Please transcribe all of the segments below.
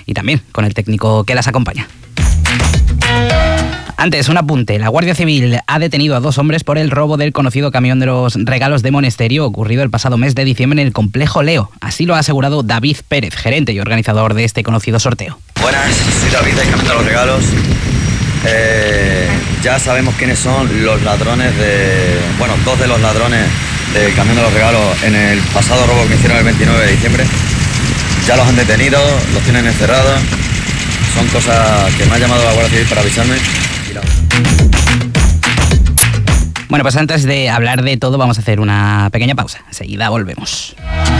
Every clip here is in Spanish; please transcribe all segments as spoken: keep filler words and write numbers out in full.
y también con el técnico que las acompaña. Antes, un apunte. La Guardia Civil ha detenido a dos hombres por el robo del conocido camión de los regalos de Monesterio ocurrido el pasado mes de diciembre en el complejo Leo. Así lo ha asegurado David Pérez, gerente y organizador de este conocido sorteo. Buenas, soy David del camión de los regalos. Eh, ya sabemos quiénes son los ladrones de... Bueno, dos de los ladrones del camión de los regalos en el pasado robo que hicieron el veintinueve de diciembre. Ya los han detenido, los tienen encerrados. Son cosas que me ha llamado la Guardia Civil para avisarme. Bueno, pues antes de hablar de todo vamos a hacer una pequeña pausa. Enseguida volvemos.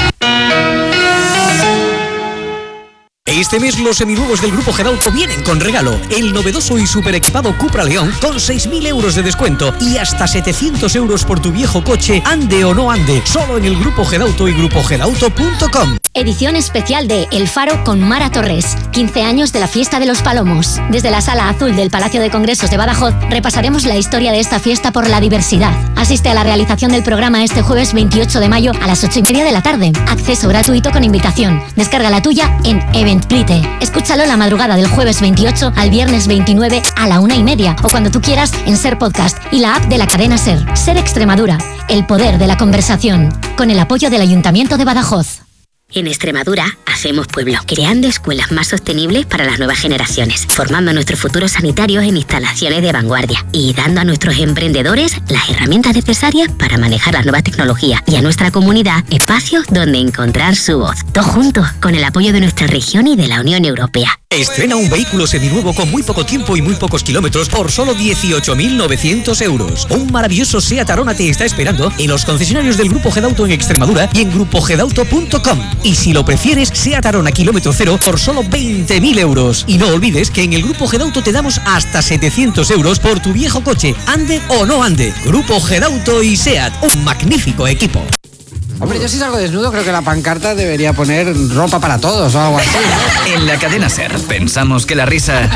Este mes los seminuevos del Grupo Gedauto vienen con regalo. El novedoso y super equipado Cupra León con seis mil euros de descuento y hasta setecientos euros por tu viejo coche, ande o no ande. Solo en el Grupo Gedauto y grupo gedauto punto com. Edición especial de El Faro con Mara Torres. quince años de la Fiesta de los Palomos. Desde la Sala Azul del Palacio de Congresos de Badajoz repasaremos la historia de esta fiesta por la diversidad. Asiste a la realización del programa este jueves veintiocho de mayo a las ocho y media de la tarde. Acceso gratuito con invitación. Descarga la tuya en Eventbrite. Escúchalo la madrugada del jueves veintiocho al viernes veintinueve a la una y media o cuando tú quieras en Ser Podcast y la app de la cadena Ser. Ser Extremadura. El poder de la conversación. Con el apoyo del Ayuntamiento de Badajoz. En Extremadura hacemos pueblo, creando escuelas más sostenibles para las nuevas generaciones, formando a nuestros futuros sanitarios en instalaciones de vanguardia y dando a nuestros emprendedores las herramientas necesarias para manejar las nuevas tecnologías y a nuestra comunidad espacios donde encontrar su voz. Todos juntos, con el apoyo de nuestra región y de la Unión Europea. Estrena un vehículo seminuevo con muy poco tiempo y muy pocos kilómetros por solo dieciocho mil novecientos euros. Un maravilloso Seat Arona te está esperando en los concesionarios del Grupo Gedauto en Extremadura y en grupo gedauto punto com. Y si lo prefieres, Seat Arona kilómetro cero por solo veinte mil euros. Y no olvides que en el Grupo Gedauto te damos hasta setecientos euros por tu viejo coche, ande o no ande. Grupo Gedauto y Seat, un magnífico equipo. Hombre, yo si salgo desnudo creo que la pancarta debería poner ropa para todos o algo así, ¿no? En la cadena Ser pensamos que la risa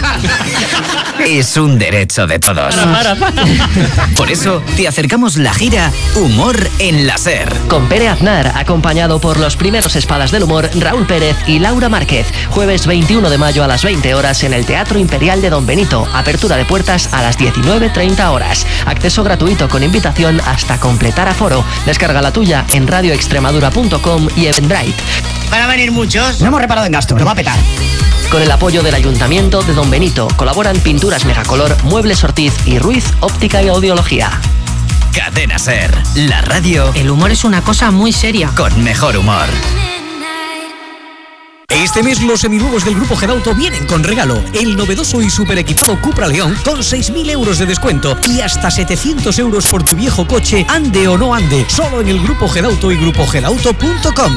es un derecho de todos. Para, para, para. Por eso te acercamos la gira Humor en la Ser. Con Pere Aznar, acompañado por los primeros espadas del humor, Raúl Pérez y Laura Márquez. Jueves veintiuno de mayo a las veinte horas en el Teatro Imperial de Don Benito. Apertura de puertas a las diecinueve treinta horas. Acceso gratuito con invitación hasta completar aforo. Descarga la tuya en radio extremadura punto com y Eventbrite. ¿Van a venir muchos? No hemos reparado en gasto, lo va a petar. Con el apoyo del Ayuntamiento de Don Benito colaboran Pinturas Megacolor, Muebles Ortiz y Ruiz Óptica y Audiología. Cadena Ser, la radio. El humor es una cosa muy seria. Con mejor humor. Este mes los seminuevos del Grupo Gedauto vienen con regalo. El novedoso y super equipado Cupra León con seis mil euros de descuento y hasta setecientos euros por tu viejo coche, ande o no ande. Solo en el Grupo Gedauto y grupo gedauto punto com.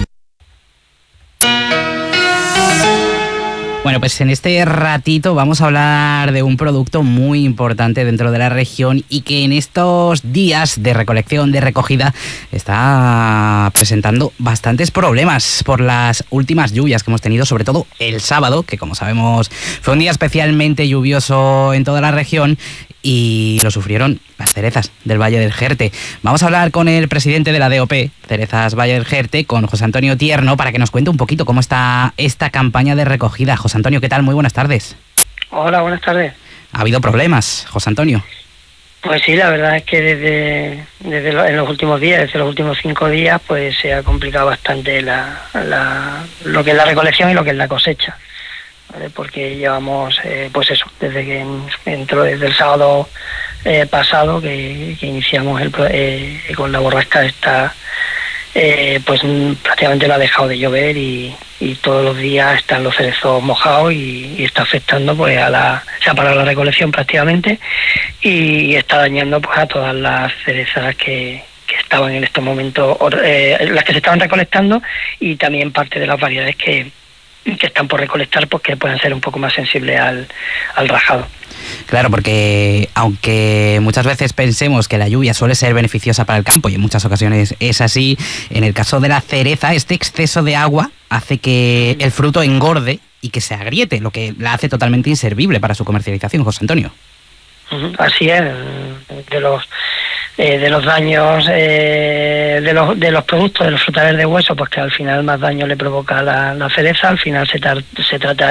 Bueno, pues en este ratito vamos a hablar de un producto muy importante dentro de la región y que en estos días de recolección, de recogida, está presentando bastantes problemas por las últimas lluvias que hemos tenido, sobre todo el sábado, que como sabemos fue un día especialmente lluvioso en toda la región y lo sufrieron las cerezas del Valle del Jerte. Vamos a hablar con el presidente de la D O P, Cerezas Valle del Jerte, con José Antonio Tierno, para que nos cuente un poquito cómo está esta campaña de recogida. José Antonio, ¿qué tal? Muy buenas tardes. Hola, buenas tardes. ¿Ha habido problemas, José Antonio? Pues sí, la verdad es que desde, desde lo, en los últimos días, desde los últimos cinco días, pues se ha complicado bastante la, la, lo que es la recolección y lo que es la cosecha. ¿Vale? Porque llevamos, eh, pues eso, desde que entró desde el sábado eh, pasado que, que iniciamos el, eh, con la borrasca esta, eh, pues prácticamente no ha dejado de llover y, y todos los días están los cerezos mojados y, y está afectando pues a la, se ha parado la recolección prácticamente y está dañando pues a todas las cerezas que, que estaban en estos momentos, eh, las que se estaban recolectando y también parte de las variedades que que están por recolectar, pues que puedan ser un poco más sensibles al, al rajado. Claro, porque aunque muchas veces pensemos que la lluvia suele ser beneficiosa para el campo, y en muchas ocasiones es así, en el caso de la cereza, este exceso de agua hace que el fruto engorde y que se agriete, lo que la hace totalmente inservible para su comercialización, José Antonio. Así es, de los eh, de los daños eh, de los de los productos de los frutales de hueso, pues que al final más daño le provoca la, la cereza, al final se, tar, se trata